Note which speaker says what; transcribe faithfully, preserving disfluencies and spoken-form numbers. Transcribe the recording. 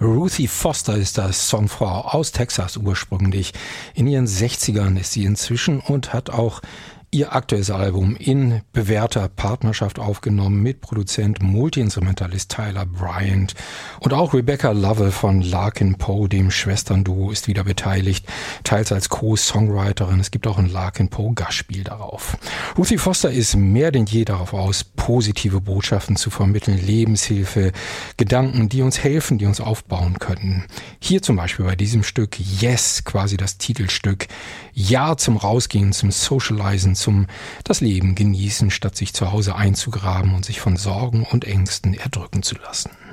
Speaker 1: Ruthie Foster ist das, Songfrau aus Texas ursprünglich. In ihren sechzigern ist sie inzwischen und hat auch ihr aktuelles Album in bewährter Partnerschaft aufgenommen mit Produzent, Multi-Instrumentalist Tyler Bryant. Und auch Rebecca Lovell von Larkin Poe, dem Schwesternduo, ist wieder beteiligt, teils als Co-Songwriterin. Es gibt auch ein Larkin Poe Gastspiel darauf. Ruthie Foster ist mehr denn je darauf aus, positive Botschaften zu vermitteln, Lebenshilfe, Gedanken, die uns helfen, die uns aufbauen können. Hier zum Beispiel bei diesem Stück Yes, quasi das Titelstück. Ja zum Rausgehen, zum Socializen, zum das Leben genießen, statt sich zu Hause einzugraben und sich von Sorgen und Ängsten erdrücken zu lassen.